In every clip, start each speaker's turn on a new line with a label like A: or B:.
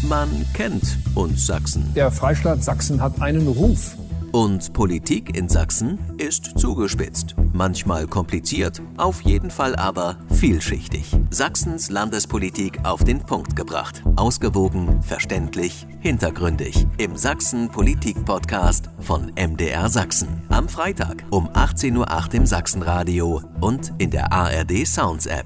A: Man kennt uns Sachsen.
B: Der Freistaat Sachsen hat einen Ruf.
A: Und Politik in Sachsen ist zugespitzt. Manchmal kompliziert, auf jeden Fall aber vielschichtig. Sachsens Landespolitik auf den Punkt gebracht. Ausgewogen, verständlich, hintergründig. Im Sachsen-Politik-Podcast von MDR Sachsen. Am Freitag um 18:08 Uhr im Sachsenradio und in der ARD Sounds App.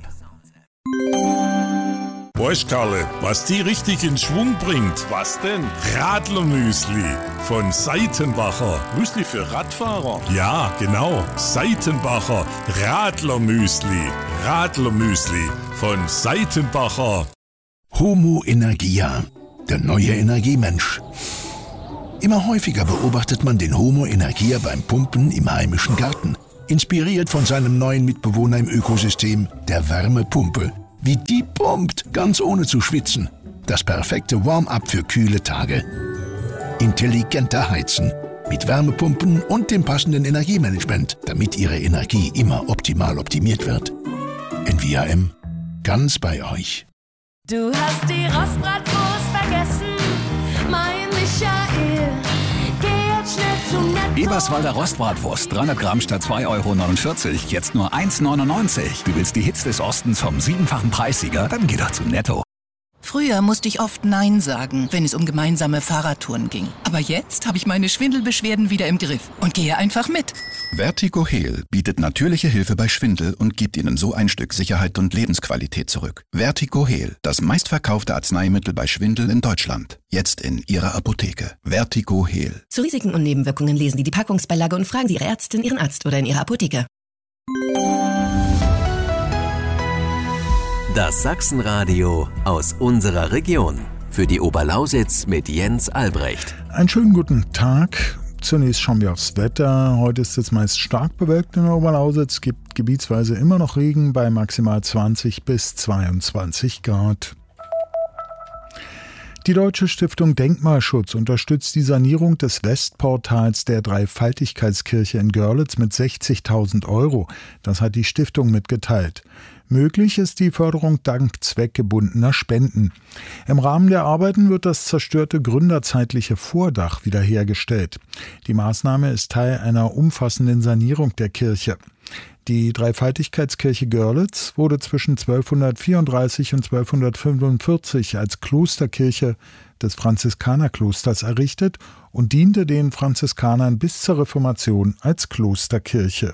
C: Weißt Karle, was die richtig in Schwung bringt?
D: Was denn?
C: Radlermüsli von Seitenbacher.
D: Müsli für Radfahrer?
C: Ja, genau. Seitenbacher Radlermüsli. Radlermüsli von Seitenbacher.
E: Homo Energia, der neue Energiemensch. Immer häufiger beobachtet man den Homo Energia beim Pumpen im heimischen Garten. Inspiriert von seinem neuen Mitbewohner im Ökosystem, der Wärmepumpe. Wie die pumpt, ganz ohne zu schwitzen. Das perfekte Warm-up für kühle Tage. Intelligenter Heizen. Mit Wärmepumpen und dem passenden Energiemanagement, damit Ihre Energie immer optimal optimiert wird. NVAM. Ganz bei euch.
F: Du hast die Rostbratwurst vergessen, mein Michael. Geh jetzt schnell zum Netto.
G: Eberswalder Rostbratwurst, 300 Gramm statt 2,49 €, jetzt nur 1,99 €. Du willst die Hits des Ostens vom 7-fachen Preissieger? Dann geh doch zum Netto.
H: Früher musste ich oft Nein sagen, wenn es um gemeinsame Fahrradtouren ging. Aber jetzt habe ich meine Schwindelbeschwerden wieder im Griff und gehe einfach mit.
G: Vertigo Heal bietet natürliche Hilfe bei Schwindel und gibt Ihnen so ein Stück Sicherheit und Lebensqualität zurück. Vertigo Heal, das meistverkaufte Arzneimittel bei Schwindel in Deutschland. Jetzt in Ihrer Apotheke. Vertigo Heal.
I: Zu Risiken und Nebenwirkungen lesen Sie die Packungsbeilage und fragen Sie Ihre Ärztin, Ihren Arzt oder in Ihrer Apotheke.
A: Das Sachsenradio aus unserer Region. Für die Oberlausitz mit Jens Albrecht.
J: Einen schönen guten Tag. Zunächst schauen wir aufs Wetter. Heute ist es meist stark bewölkt in der Oberlausitz. Gibt gebietsweise immer noch Regen bei maximal 20 bis 22 Grad. Die Deutsche Stiftung Denkmalschutz unterstützt die Sanierung des Westportals der Dreifaltigkeitskirche in Görlitz mit 60.000 €. Das hat die Stiftung mitgeteilt. Möglich ist die Förderung dank zweckgebundener Spenden. Im Rahmen der Arbeiten wird das zerstörte gründerzeitliche Vordach wiederhergestellt. Die Maßnahme ist Teil einer umfassenden Sanierung der Kirche. Die Dreifaltigkeitskirche Görlitz wurde zwischen 1234 und 1245 als Klosterkirche des Franziskanerklosters errichtet und diente den Franziskanern bis zur Reformation als Klosterkirche.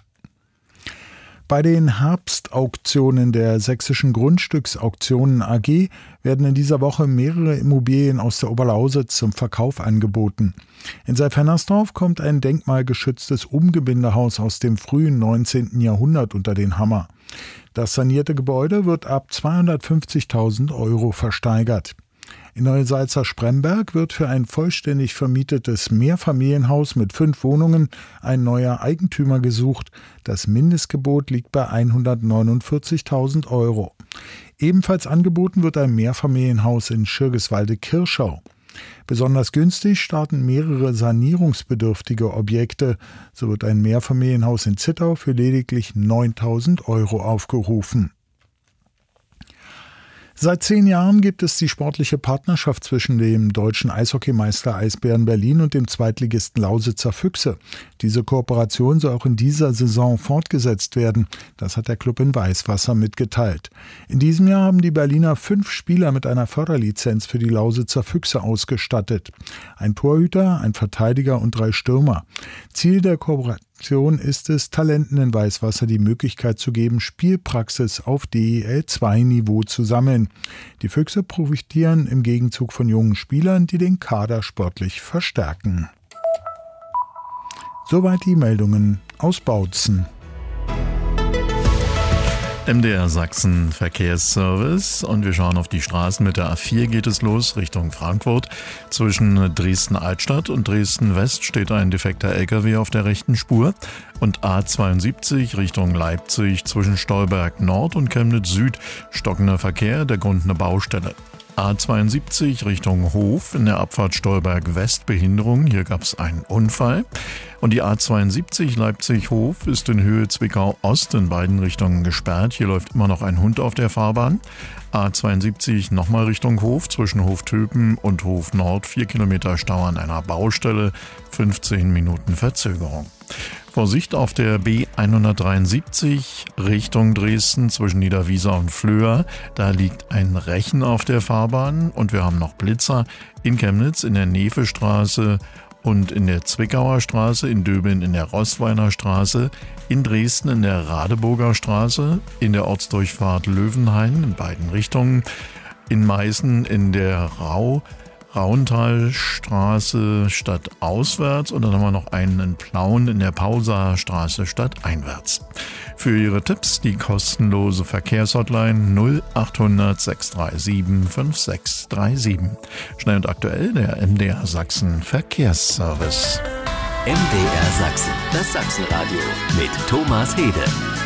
J: Bei den Herbstauktionen der Sächsischen Grundstücksauktionen AG werden in dieser Woche mehrere Immobilien aus der Oberlausitz zum Verkauf angeboten. In Seifernersdorf kommt ein denkmalgeschütztes Umgebindehaus aus dem frühen 19. Jahrhundert unter den Hammer. Das sanierte Gebäude wird ab 250.000 € versteigert. In Neusalza-Spremberg wird für ein vollständig vermietetes Mehrfamilienhaus mit 5 Wohnungen ein neuer Eigentümer gesucht. Das Mindestgebot liegt bei 149.000 €. Ebenfalls angeboten wird ein Mehrfamilienhaus in Schirgiswalde-Kirschau. Besonders günstig starten mehrere sanierungsbedürftige Objekte. So wird ein Mehrfamilienhaus in Zittau für lediglich 9.000 € aufgerufen. Seit 10 Jahren gibt es die sportliche Partnerschaft zwischen dem deutschen Eishockeymeister Eisbären Berlin und dem Zweitligisten Lausitzer Füchse. Diese Kooperation soll auch in dieser Saison fortgesetzt werden. Das hat der Club in Weißwasser mitgeteilt. In diesem Jahr haben die Berliner 5 Spieler mit einer Förderlizenz für die Lausitzer Füchse ausgestattet. Ein Torhüter, ein Verteidiger und 3 Stürmer. Ziel der Kooperation ist es, Talenten in Weißwasser die Möglichkeit zu geben, Spielpraxis auf DEL2-Niveau zu sammeln. Die Füchse profitieren im Gegenzug von jungen Spielern, die den Kader sportlich verstärken. Soweit die Meldungen aus Bautzen.
K: MDR Sachsen Verkehrsservice und wir schauen auf die Straßen. Mit der A4 geht es los Richtung Frankfurt. Zwischen Dresden-Altstadt und Dresden-West steht ein defekter LKW auf der rechten Spur. Und A72 Richtung Leipzig zwischen Stolberg Nord und Chemnitz Süd stockender Verkehr, der Grund eine Baustelle. A72 Richtung Hof, in der Abfahrt Stolberg West Behinderung, hier gab es einen Unfall. Und die A72 Leipzig-Hof ist in Höhe Zwickau-Ost in beiden Richtungen gesperrt. Hier läuft immer noch ein Hund auf der Fahrbahn. A72 nochmal Richtung Hof, zwischen Hof Töpen und Hof Nord 4 Kilometer Stau an einer Baustelle, 15 Minuten Verzögerung. Vorsicht auf der B173 Richtung Dresden zwischen Niederwiesa und Flöa. Da liegt ein Rechen auf der Fahrbahn und wir haben noch Blitzer in Chemnitz in der Nevestraße und in der Zwickauer Straße, in Döbeln in der Roßweiner Straße, in Dresden in der Radeburger Straße, in der Ortsdurchfahrt Löwenhain in beiden Richtungen, in Meißen in der Rauentalstraße stadtauswärts und dann haben wir noch einen in Plauen in der Pausaer Straße stadteinwärts. Für Ihre Tipps die kostenlose Verkehrshotline 0800 637 5637. Schnell und aktuell der MDR Sachsen Verkehrsservice.
A: MDR Sachsen, das Sachsenradio mit Thomas Hede.